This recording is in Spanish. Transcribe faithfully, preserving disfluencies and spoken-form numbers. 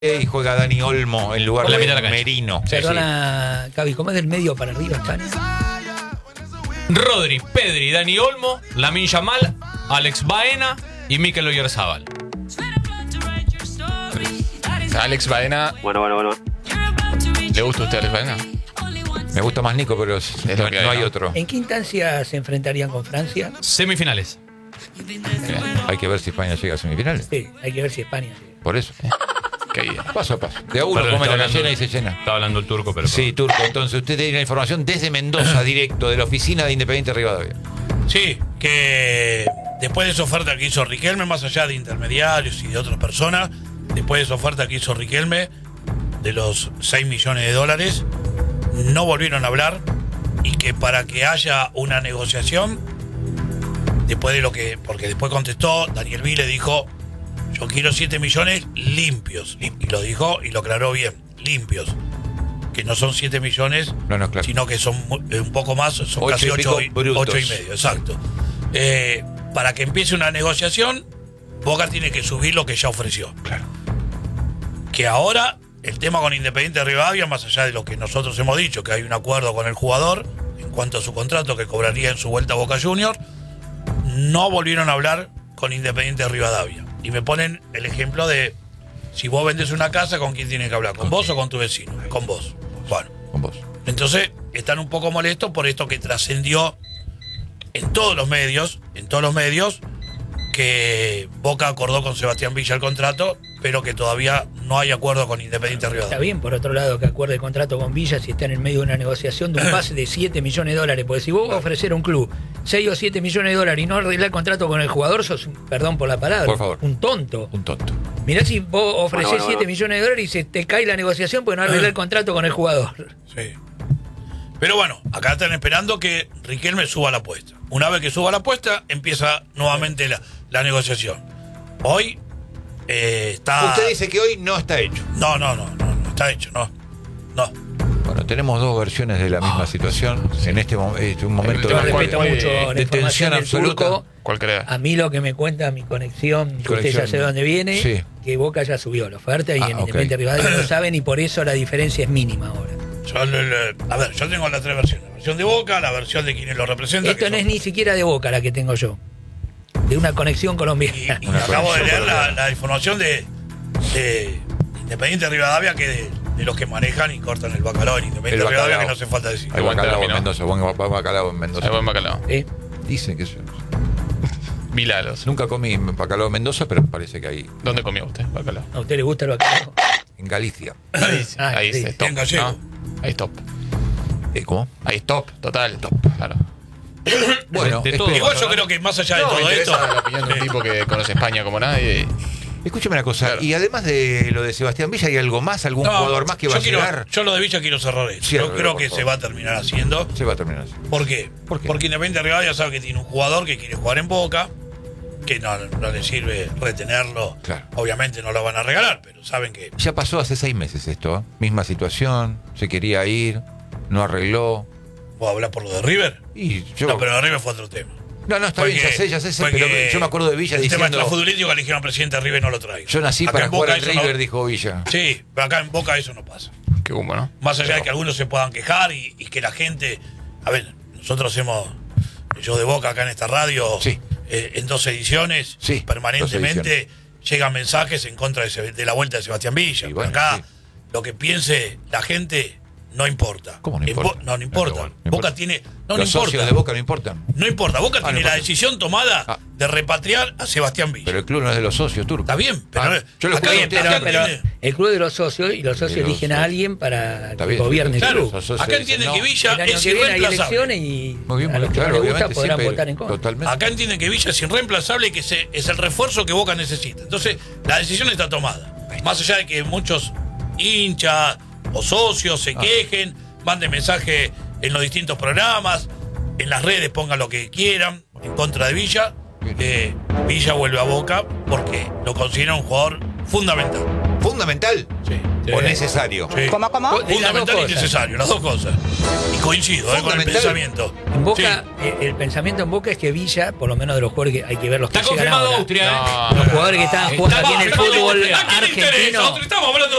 y juega Dani Olmo en lugar Por la de mitad de la cancha. Merino. Perdona, Cavi, ¿cómo es del medio para arriba España? Rodri, Pedri, Dani Olmo, Lamine Yamal, Alex Baena y Mikel Oyarzabal. Alex Baena. Bueno, bueno, bueno. ¿Le gusta a usted Alex Baena? Me gusta más Nico, pero es- Es no, lo que hay, no hay ¿no? otro. ¿En qué instancia se enfrentarían con Francia? Semifinales. Hay que ver si España llega a semifinales. Sí, hay que ver si España llega. Por eso. Qué bien. Paso a paso. De a uno Perdón, come está la hablando- llena y se llena. Estaba hablando el turco, pero. Sí, Turco. Entonces usted tiene la información desde Mendoza, directo, de la oficina de Independiente Rivadavia. Sí, que después de esa oferta que hizo Riquelme, más allá de intermediarios y de otras personas, después de esa oferta que hizo Riquelme, de los seis millones de dólares, no volvieron a hablar y que para que haya una negociación, después de lo que, porque después contestó, Daniel Vile dijo, yo quiero siete millones limpios, y lo dijo y lo aclaró bien, limpios, que no son siete millones, No, no, claro. sino que son mu- eh, un poco más, son Ocho casi y pico ocho y, brutos. ocho y medio, exacto. Eh, para que empiece una negociación, Boca tiene que subir lo que ya ofreció. Claro. Que ahora el tema con Independiente Rivadavia, más allá de lo que nosotros hemos dicho, que hay un acuerdo con el jugador en cuanto a su contrato que cobraría en su vuelta a Boca Juniors, no volvieron a hablar con Independiente Rivadavia. Y me ponen el ejemplo de si vos vendés una casa, ¿con quién tiene que hablar? ¿Con vos o con tu vecino? Con vos. Bueno, Con vos. entonces están un poco molestos por esto que trascendió en todos los medios, en todos los medios, que Boca acordó con Sebastián Villa el contrato, pero que todavía no hay acuerdo con Independiente Está Rivadavia. bien, por otro lado, que acuerde el contrato con Villa si está en el medio de una negociación de un pase de siete millones de dólares. Porque si vos vas a ofrecer a un club seis o siete millones de dólares y no arreglás el contrato con el jugador, sos, un- perdón por la palabra, Por favor. un tonto. Un tonto. Mirá si vos ofrecés Bueno, bueno, siete bueno. millones de dólares y se te cae la negociación porque no arreglás el contrato con el jugador. Sí. Pero bueno, acá están esperando que Riquelme suba la apuesta. Una vez que suba la apuesta, empieza nuevamente la, la negociación. Hoy eh, está... Usted dice que hoy no está hecho. No, no, no, no, no está hecho, no. No. Bueno, tenemos dos versiones de la misma situación. En este mo- es un momento Yo ¿Cuál- de, respeto cuál- mucho de la tensión información del absoluta. turco. ¿Cuál crea? A mí lo que me cuenta mi conexión, que usted Conexión. ya sabe dónde viene, Sí. que Boca ya subió la oferta y Ah, en ok. Independiente Rivadavia no saben y por eso la diferencia es mínima ahora. Yo le- le- a ver, yo tengo las tres versiones. La versión de Boca, la versión de quienes lo representan. Esto que no es son- ni siquiera de Boca la que tengo yo, de una conexión Y, colombiana. y Una acabo de conexión leer la, colombiana. la información de, de Independiente Rivadavia, que de, de los que manejan y cortan el bacalao en Independiente El Rivadavia, bacalao. que no hace falta decir. Hay Buen bacalao en término. Mendoza, buen ba- bacalao en Mendoza. Hay buen bacalao. ¿Eh? Dicen que yo Vilalos. nunca comí bacalao en Mendoza, pero parece que hay ¿Dónde comió usted bacalao? ¿A usted le gusta el bacalao? en Galicia. Ahí, Ah, ahí sí. es top. En gallego. ¿no? Ahí es top. Eh, ¿Cómo? Ahí es top, total. Top. Claro. Bueno, De todo. espere. Igual yo creo que más allá de No, me todo esto. interesa la opinión de un tipo que conoce España como nadie. Escúcheme una cosa. Claro. Y además de lo de Sebastián Villa, ¿hay algo más? ¿Algún No, jugador más que va yo a quiero- llegar? Yo lo de Villa quiero cerrar esto. Ciérrelo, Yo creo por que favor. se va a terminar haciendo. Se va a terminar así. ¿Por qué? ¿Por qué? Porque Independiente Rivadavia sabe que tiene un jugador que quiere jugar en Boca, que no, no le sirve retenerlo. Claro. Obviamente no lo van a regalar, pero saben que. Ya pasó hace seis meses esto, ¿eh? Misma situación, se quería ir, no arregló. ¿Vos hablar por lo de River? Y yo. No, pero lo de River fue otro tema. No, no, está Fue bien, que- ya sé, ya sé, sé, fue pero que yo me acuerdo de Villa el tema diciendo. extrafutbolístico que le dijeron al presidente de River no lo traigo. Yo nací Acá para en jugar Boca en eso River, no- dijo Villa. Sí, pero acá en Boca eso no pasa. Qué humo, ¿no? Más allá de que algunos se puedan quejar y, y que la gente. A ver, nosotros hemos. Yo de Boca acá en esta radio, Sí. eh, en dos ediciones, Sí, permanentemente llegan mensajes en contra de, Se- de la vuelta de Sebastián Villa. Y bueno, acá sí. lo que piense la gente no importa. ¿Cómo no En importa? Bo- no, no importa. Pero bueno, no Boca importa. tiene. No, no Los importa. socios de Boca no importan. No importa. Boca Ah, tiene no la importa. decisión tomada Ah. de repatriar a Sebastián Villa. Pero el club no es de los socios turcos. Está bien, pero Ah, yo lo acá escuché hay- a usted Pero, acá antes. pero tiene- el club de los socios y los socios De los eligen a socios. alguien para Está que bien, gobierne el claro, club. los socios Acá dicen, entienden no. que Villa El año es que viene hay irreemplazable. elecciones y Muy bien, a los que claro, no les gusta obviamente, podrán siempre- votar en contra. Totalmente. Acá entienden que Villa es irreemplazable y que se, es el refuerzo que Boca necesita. Entonces, la decisión está tomada. Más allá de que muchos hinchas o socios se Ah. quejen, manden mensaje en los distintos programas, en las redes pongan lo que quieran en contra de Villa. eh, Villa vuelve a Boca porque lo considera un jugador fundamental. Fundamental. Sí. Sí. o necesario. Sí. ¿Cómo, cómo? Las dos Fundamental y cosas. necesario, las dos cosas. Y coincido eh, con el Fundamental. pensamiento. En Boca, Sí. eh, el pensamiento en Boca es que Villa, por lo menos de los jugadores que hay que ver los que Está llegan confirmado ahora, Austria, ¿eh? No, los jugadores que estaban jugando Está aquí en el confirmado fútbol Austria. ¿A quién le interesa? argentino. Estamos hablando